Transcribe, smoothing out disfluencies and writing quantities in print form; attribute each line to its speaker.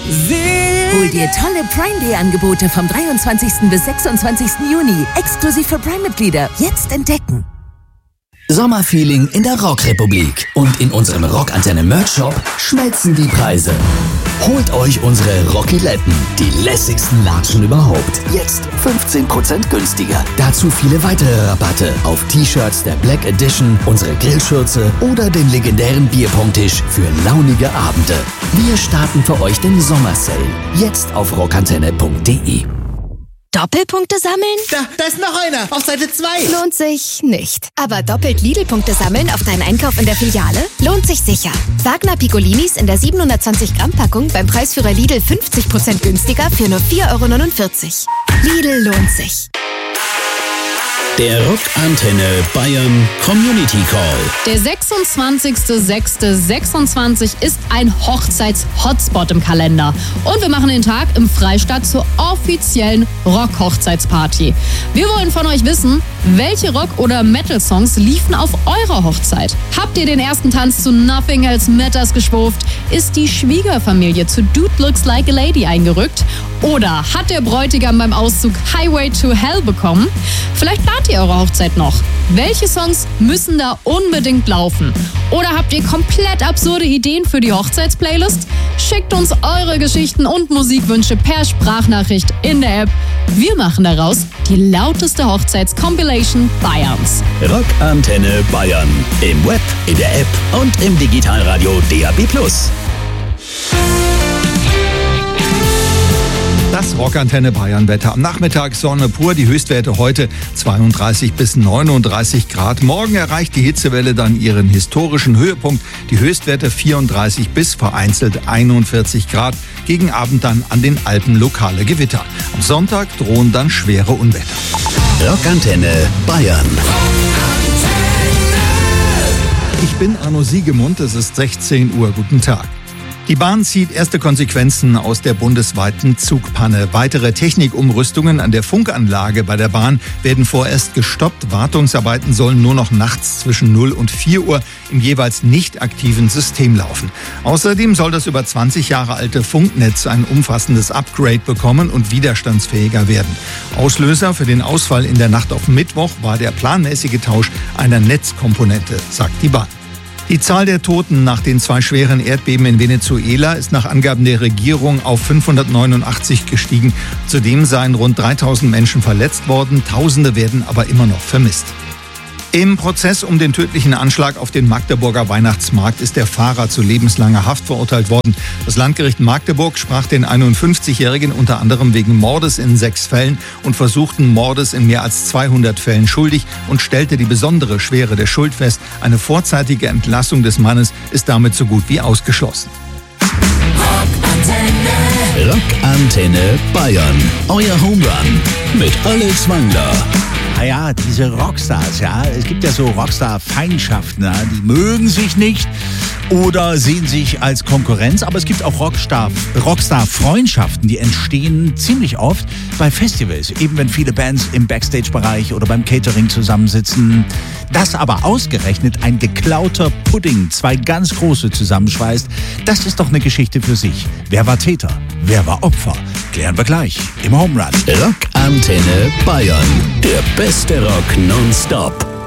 Speaker 1: Hol dir tolle Prime Day Angebote vom 23. bis 26. Juni. Exklusiv für Prime-Mitglieder. Jetzt entdecken.
Speaker 2: Sommerfeeling in der Rockrepublik. Und in unserem Rockantenne Merch Shop schmelzen die Preise. Holt euch unsere Rockiletten, die lässigsten Latschen überhaupt. Jetzt 15% günstiger. Dazu viele weitere Rabatte auf T-Shirts der Black Edition, unsere Grillschürze oder den legendären Bierpongtisch für launige Abende. Wir starten für euch den Sommersale. Jetzt auf rockantenne.de.
Speaker 3: Doppelpunkte sammeln?
Speaker 4: Da ist noch einer, auf Seite 2.
Speaker 3: Lohnt sich nicht. Aber doppelt Lidl-Punkte sammeln auf deinen Einkauf in der Filiale? Lohnt sich sicher. Wagner Piccolinis in der 720 Gramm Packung beim Preisführer Lidl 50% günstiger für nur 4,49 €. Lidl lohnt sich.
Speaker 5: Der Rockantenne Bayern Community Call.
Speaker 6: Der 26.06.26 ist ein Hochzeits-Hotspot im Kalender. Und wir machen den Tag im Freistaat zur offiziellen Rock-Hochzeitsparty. Wir wollen von euch wissen, welche Rock- oder Metal-Songs liefen auf eurer Hochzeit? Habt ihr den ersten Tanz zu Nothing Else Matters geschwurft? Ist die Schwiegerfamilie zu Dude Looks Like a Lady eingerückt? Oder hat der Bräutigam beim Auszug Highway to Hell bekommen? Vielleicht plant ihr eure Hochzeit noch. Welche Songs müssen da unbedingt laufen? Oder habt ihr komplett absurde Ideen für die Hochzeitsplaylist? Schickt uns eure Geschichten und Musikwünsche per Sprachnachricht in der App. Wir machen daraus die lauteste Hochzeits-Compilation Bayerns.
Speaker 5: Rockantenne Bayern. Im Web, in der App und im Digitalradio DAB+.
Speaker 7: Das Rockantenne Bayern Wetter. Am Nachmittag Sonne pur, die Höchstwerte heute 32 bis 39 Grad. Morgen erreicht die Hitzewelle dann ihren historischen Höhepunkt. Die Höchstwerte 34 bis vereinzelt 41 Grad. Gegen Abend dann an den Alpen lokale Gewitter. Am Sonntag drohen dann schwere Unwetter.
Speaker 5: Rockantenne Bayern.
Speaker 7: Ich bin Arno Siegemund, es ist 16 Uhr. Guten Tag. Die Bahn zieht erste Konsequenzen aus der bundesweiten Zugpanne. Weitere Technikumrüstungen an der Funkanlage bei der Bahn werden vorerst gestoppt. Wartungsarbeiten sollen nur noch nachts zwischen 0 und 4 Uhr im jeweils nicht aktiven System laufen. Außerdem soll das über 20 Jahre alte Funknetz ein umfassendes Upgrade bekommen und widerstandsfähiger werden. Auslöser für den Ausfall in der Nacht auf Mittwoch war der planmäßige Tausch einer Netzkomponente, sagt die Bahn. Die Zahl der Toten nach den 2 schweren Erdbeben in Venezuela ist nach Angaben der Regierung auf 589 gestiegen. Zudem seien rund 3000 Menschen verletzt worden. Tausende werden aber immer noch vermisst. Im Prozess um den tödlichen Anschlag auf den Magdeburger Weihnachtsmarkt ist der Fahrer zu lebenslanger Haft verurteilt worden. Das Landgericht Magdeburg sprach den 51-Jährigen unter anderem wegen Mordes in 6 Fällen und versuchten Mordes in mehr als 200 Fällen schuldig und stellte die besondere Schwere der Schuld fest. Eine vorzeitige Entlassung des Mannes ist damit so gut wie ausgeschlossen.
Speaker 5: Rockantenne Bayern. Euer Homerun mit Alex Wangler.
Speaker 8: Ja, diese Rockstars, ja. Es gibt ja so Rockstar-Feindschaften, ja? Die mögen sich nicht oder sehen sich als Konkurrenz. Aber es gibt auch Rockstar-Freundschaften, die entstehen ziemlich oft bei Festivals. Eben wenn viele Bands im Backstage-Bereich oder beim Catering zusammensitzen. Dass aber ausgerechnet ein geklauter Pudding 2 ganz große zusammenschweißt, das ist doch eine Geschichte für sich. Wer war Täter? Wer war Opfer? Klären wir gleich im Home Run.
Speaker 5: Rockantenne Bayern. Der beste Rock nonstop.